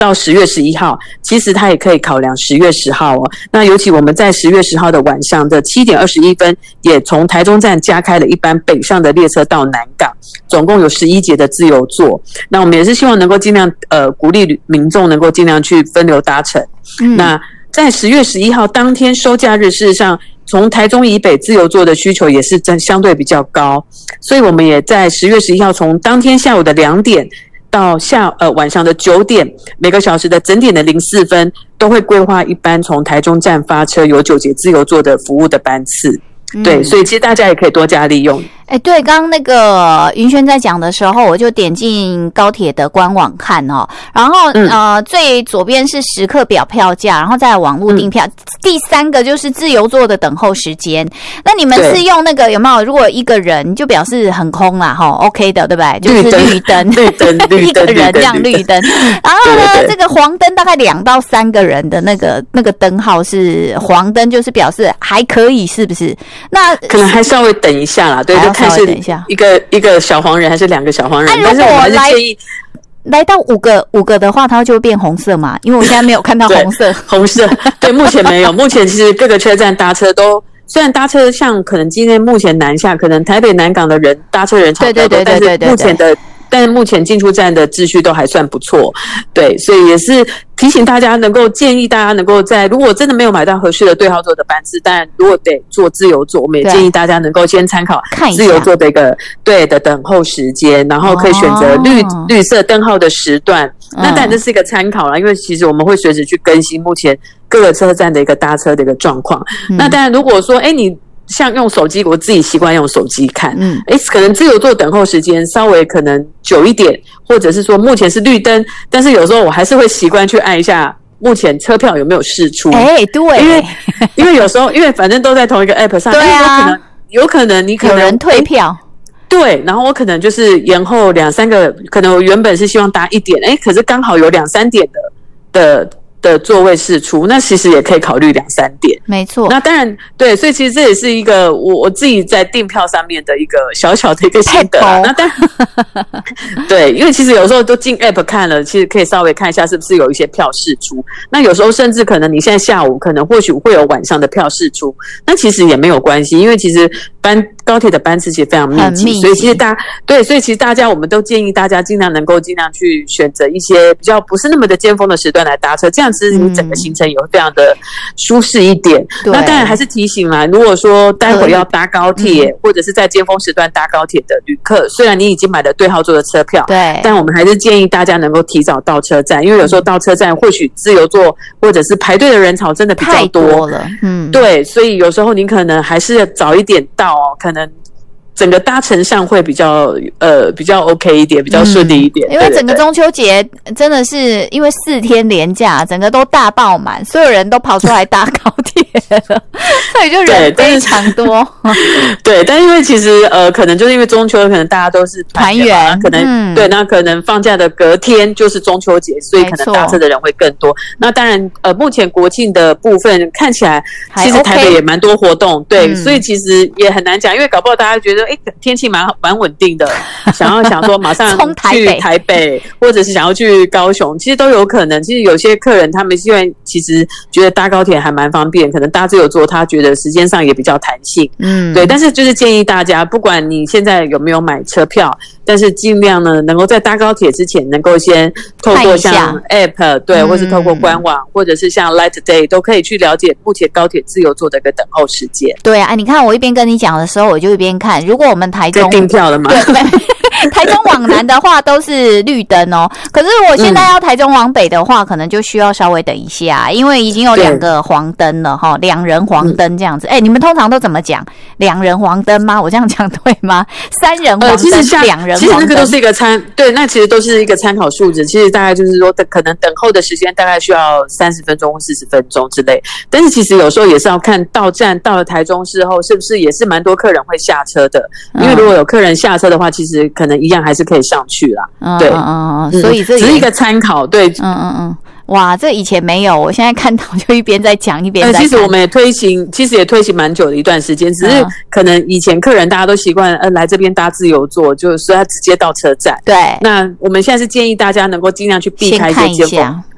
到10月11号，其实它也可以考量10月10号哦。那尤其我们在10月10号的晚上的7点21分，也从台中站加开了一班北上的列车到南港，总共有11节的自由座。那我们也是希望能够尽量鼓励民众能够尽量去分流搭乘。那在10月11号当天收假日，事实上从台中以北自由座的需求也是相对比较高，所以我们也在10月11号从当天下午的2点到晚上的9点，每个小时的整点的04分都会规划一班从台中站发车有9节自由座的服务的班次。对，所以其实大家也可以多加利用。 对，刚刚那个云轩在讲的时候，我就点进高铁的官网看哦，然后最左边是时刻表票价，然后再网络订票，第3个就是自由座的等候时间。那你们是用那个有没有？如果一个人就表示很空啦，OK 的，对不对？就是绿灯，一个人这样绿灯。然后呢，这个黄灯大概2到3个人的那个灯号是黄灯，就是表示还可以，是不是？那可能还稍微等一下啦，对，就看是一个小黄人还是2个小黄人。但是我们还是建议来到五个的话，它就会变红色嘛？因为我现在没有看到红色。 红色，对，目前没有。目前其实各个车站搭车都，虽然搭车像可能今天目前南下，可能台北南港的人搭车人潮比较多，但是目前进出站的秩序都还算不错，对，所以也是提醒大家建议大家能够如果真的没有买到合适的对号座的班次，当然如果得坐自由座，我们也建议大家能够先参考自由座的一个对的等候时间，然后可以选择绿色灯号的时段。那当然这是一个参考啦，因为其实我们会随时去更新目前各个车站的一个搭车的一个状况。那当然如果说你像用手机，我自己习惯用手机看，可能自由座等候时间稍微可能久一点，或者是说目前是绿灯，但是有时候我还是会习惯去按一下目前车票有没有释出。 对， 因为有时候因为反正都在同一个 app 上， 对啊， 有可能你可能有人退票， 对，然后我可能就是延后2-3个，可能我原本是希望搭1点，可是刚好有2-3点的座位释出，那其实也可以考虑2-3点， 没错。 那当然对，所以其实这也是一个我自己在订票上面的一个小小的一个心得啦。那当然对，因为其实有时候都进 app 看了，其实可以稍微看一下是不是有一些票释出。那有时候甚至可能你现在下午可能或许会有晚上的票释出，那其实也没有关系，因为其实高铁的班次其实非常密集，所以其实所以其实大家我们都建议大家尽量去选择一些比较不是那么的尖峰的时段来搭车，这样子你整个行程也会非常的舒适一点。那当然还是提醒啦，如果说待会要搭高铁，或者是在尖峰时段搭高铁的旅客，虽然你已经买了对号座的车票， 对， 但我们还是建议大家能够提早到车站，因为有时候到车站或许自由座或者是排队的人潮真的比较太多了， 对，所以有时候你可能还是要早一点到可能整个搭乘上会比较 OK 一点，比较顺利一点。 因为整个中秋节真的是因为4天连假，整个都大爆满，所有人都跑出来搭高铁了，所以就人非常多。 对，但因为其实可能就是因为中秋，可能大家都是团圆， 可能对，那可能放假的隔天就是中秋节，所以可能搭车的人会更多。那当然目前国庆的部分看起来，其实台北也蛮多活动，对，所以其实也很难讲，因为搞不好大家觉得天气蛮稳定的，想说马上去台北，或者是想要去高雄，其实都有可能。其实有些客人他们因为其实觉得搭高铁还蛮方便，可能搭自由座他觉得时间上也比较弹性，对。但是就是建议大家，不管你现在有没有买车票，但是尽量呢能够在搭高铁之前，能够先透过像 App 对，或是透过官网，或者是像 Light Day 都可以去了解目前高铁自由座的一个等候时间。 对啊，你看我一边跟你讲的时候，我就一边看。如果我们台中订票了吗？ 对，台中往南的话都是绿灯哦。可是我现在要台中往北的话，可能就需要稍微等一下，因为已经有2个黄灯了哈，2人黄灯这样子。你们通常都怎么讲？2人黄灯吗？我这样讲对吗？3人黄灯，2人黄灯。 其实那个都是一个对，那其实都是一个参考数值。其实大概就是说，可能等候的时间大概需要30分钟或40分钟之类。但是其实有时候也是要看到站到了台中市后，是不是也是蛮多客人会下车的。因为如果有客人下车的话，其实可能一样还是可以上去啦。对， 所以这只是一个参考。对， 哇，这以前没有，我现在看到就一边在讲一边在看。 其实我们也推行蛮久的一段时间，只是可能以前客人大家都习惯来这边搭自由座，就是他直接到车站。 对， 那我们现在是建议大家能够尽量去避开一些尖峰。